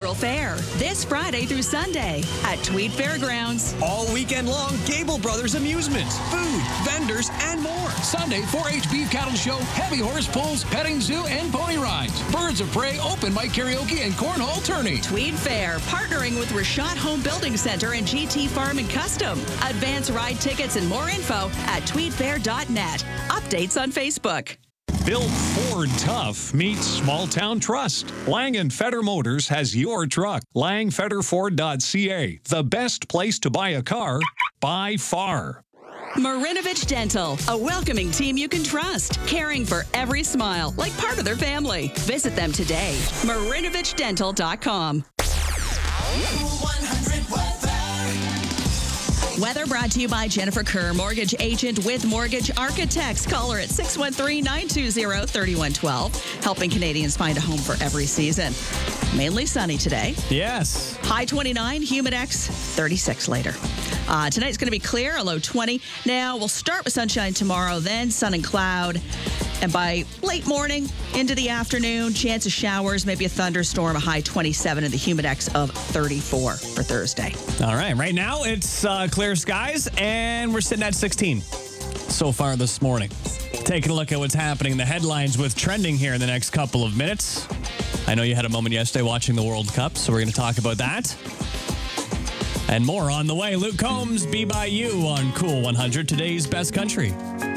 inaugural fair this Friday through Sunday at Tweed Fairgrounds. All weekend long, Gable Brothers amusements, food, vendors, and more. Sunday, 4-H beef cattle show, heavy horse pulls, petting zoo, and pony rides. Birds of Prey, open mic karaoke, and cornhole tourney. Tweed Fair, partnering with Rashad Home Building Center and GT Farm and Custom. Advance ride tickets and more info at tweedfair.net. Updates on Facebook. Build Ford tough meets Small Town Trust. Lang & Feder Motors has your truck. langfederford.ca, the best place to buy a car by far. Marinovich Dental, a welcoming team you can trust, caring for every smile like part of their family. Visit them today. MarinovichDental.com. Weather brought to you by Jennifer Kerr, mortgage agent with Mortgage Architects. Call her at 613-920-3112, helping Canadians find a home for every season. Mainly sunny today. Yes. High 29, Humidex 36 later. Tonight's going to be clear, a low 20. Now, we'll start with sunshine tomorrow, then sun and cloud. And by late morning into the afternoon, chance of showers, maybe a thunderstorm, a high 27, and the Humidex of 34 for Thursday. All right. Right now, it's clear skies, and we're sitting at 16 so far this morning. Taking a look at what's happening in the headlines with trending here in the next couple of minutes. I know you had a moment yesterday watching the World Cup, so we're going to talk about that. And more on the way. Luke Combs, Be By You on Cool 100, today's best country.